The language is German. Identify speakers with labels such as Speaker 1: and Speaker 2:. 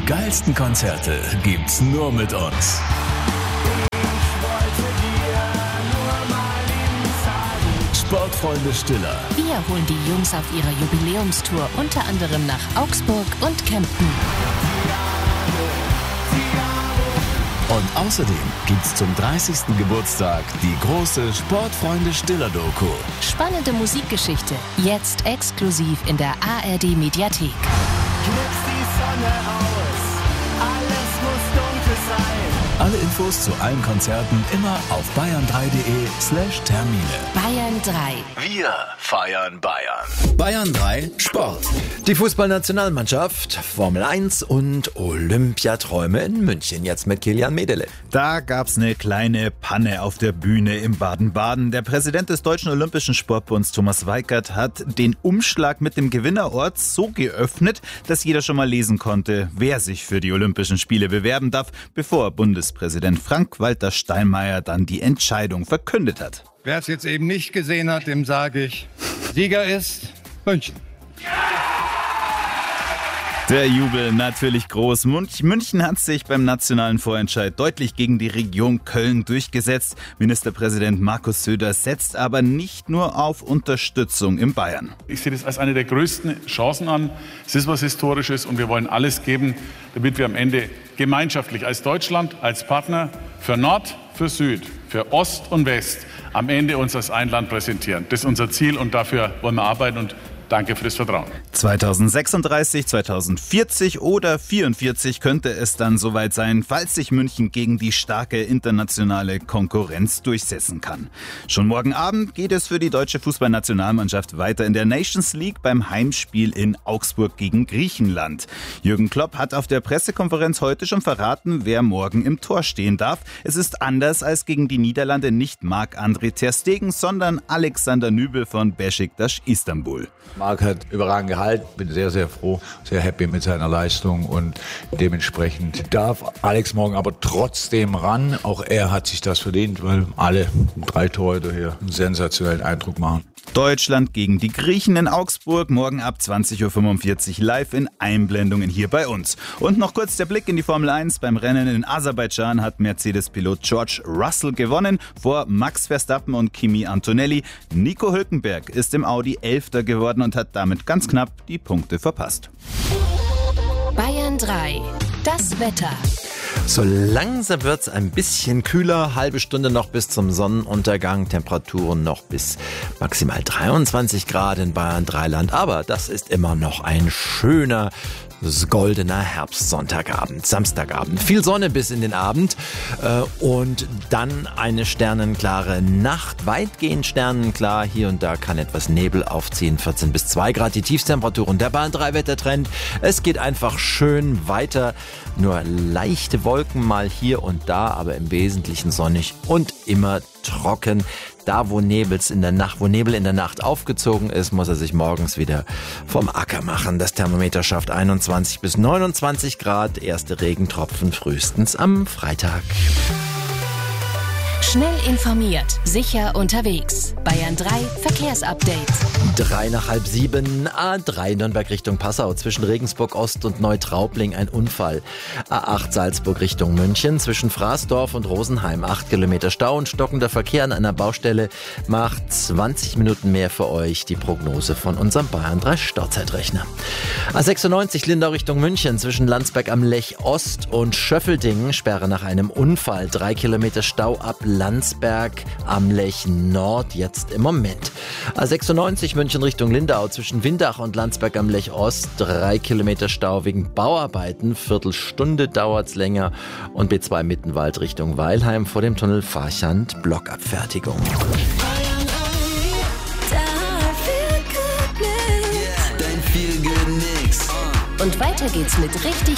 Speaker 1: geilsten Konzerte gibt's nur mit uns. Sportfreunde Stiller.
Speaker 2: Wir holen die Jungs auf ihrer Jubiläumstour unter anderem nach Augsburg und Kempten.
Speaker 1: Und außerdem gibt's zum 30. Geburtstag die große Sportfreunde Stiller Doku.
Speaker 2: Spannende Musikgeschichte, jetzt exklusiv in der ARD Mediathek.
Speaker 3: Knipst die Sonne aus, alles muss dunkel sein.
Speaker 1: Alle Infos zu allen Konzerten immer auf bayern3.de/Termine.
Speaker 2: Bayern 3.
Speaker 1: Wir feiern Bayern. Bayern 3 Sport.
Speaker 4: Die Fußballnationalmannschaft, Formel 1 und Olympiaträume in München. Jetzt mit Kilian Medele.
Speaker 5: Da gab's eine kleine Panne auf der Bühne im Baden-Baden. Der Präsident des Deutschen Olympischen Sportbunds, Thomas Weikert, hat den Umschlag mit dem Gewinnerort so geöffnet, dass jeder schon mal lesen konnte, wer sich für die Olympischen Spiele bewerben darf, bevor Bundespräsident Frank-Walter Steinmeier dann die Entscheidung verkündet hat.
Speaker 6: Wer es jetzt eben nicht gesehen hat, dem sage ich, Sieger ist München.
Speaker 5: Der Jubel natürlich groß. München hat sich beim nationalen Vorentscheid deutlich gegen die Region Köln durchgesetzt. Ministerpräsident Markus Söder setzt aber nicht nur auf Unterstützung in Bayern.
Speaker 7: Ich sehe das als eine der größten Chancen an. Es ist was Historisches und wir wollen alles geben, damit wir am Ende gemeinschaftlich als Deutschland, als Partner für Nord, für Süd, für Ost und West am Ende uns als ein Land präsentieren. Das ist unser Ziel und dafür wollen wir arbeiten und danke für das Vertrauen.
Speaker 5: 2036, 2040 oder 44 könnte es dann soweit sein, falls sich München gegen die starke internationale Konkurrenz durchsetzen kann. Schon morgen Abend geht es für die deutsche Fußballnationalmannschaft weiter in der Nations League beim Heimspiel in Augsburg gegen Griechenland. Jürgen Klopp hat auf der Pressekonferenz heute schon verraten, wer morgen im Tor stehen darf. Es ist anders als gegen die Niederlande nicht Marc-André ter Stegen, sondern Alexander Nübel von Beşiktaş Istanbul.
Speaker 8: Marc hat überragend gehalten, bin sehr, sehr froh, sehr happy mit seiner Leistung und dementsprechend darf Alex morgen aber trotzdem ran. Auch er hat sich das verdient, weil alle 3 Torhüter hier einen sensationellen Eindruck machen.
Speaker 5: Deutschland gegen die Griechen in Augsburg, morgen ab 20.45 Uhr live in Einblendungen hier bei uns. Und noch kurz der Blick in die Formel 1. Beim Rennen in Aserbaidschan hat Mercedes-Pilot George Russell gewonnen vor Max Verstappen und Kimi Antonelli. Nico Hülkenberg ist im Audi 11. geworden und hat damit ganz knapp die Punkte verpasst.
Speaker 2: Bayern 3. Das Wetter.
Speaker 4: So langsam wird es ein bisschen kühler, halbe Stunde noch bis zum Sonnenuntergang, Temperaturen noch bis maximal 23 Grad in Bayern Dreiland, aber das ist immer noch ein schöner, goldener Herbstsonntagabend, Samstagabend. Viel Sonne bis in den Abend und dann eine sternenklare Nacht, weitgehend sternenklar. Hier und da kann etwas Nebel aufziehen, 14 bis 2 Grad die Tiefstemperaturen. Der Bayern 3 Wettertrend, es geht einfach schön weiter. Nur leichte Wolken mal hier und da, aber im Wesentlichen sonnig und immer trocken. Da, wo Nebel in der Nacht aufgezogen ist, muss er sich morgens wieder vom Acker machen. Das Thermometer schafft 21 bis 29 Grad. Erste Regentropfen frühestens am Freitag.
Speaker 2: Schnell informiert, sicher unterwegs. Bayern 3 Verkehrsupdate.
Speaker 4: 6:03, A3 Nürnberg Richtung Passau, zwischen Regensburg Ost und Neutraubling ein Unfall. A8 Salzburg Richtung München, zwischen Fraßdorf und Rosenheim 8 Kilometer Stau und stockender Verkehr an einer Baustelle macht 20 Minuten mehr für euch. Die Prognose von unserem Bayern 3 Stauzeitrechner. A96 Lindau Richtung München, zwischen Landsberg am Lech Ost und Schöffeldingen, Sperre nach einem Unfall, 3 Kilometer Stau ab Landsberg am Lech Nord jetzt im Moment. A96 München Richtung Lindau, zwischen Windach und Landsberg am Lech Ost 3 Kilometer Stau wegen Bauarbeiten, Viertelstunde dauert's länger. Und B2 Mittenwald Richtung Weilheim vor dem Tunnel Farchand Blockabfertigung.
Speaker 2: Und weiter geht's mit richtig